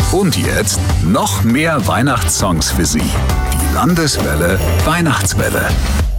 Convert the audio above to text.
Und jetzt noch mehr Weihnachtssongs für Sie. Die Landeswelle Weihnachtswelle.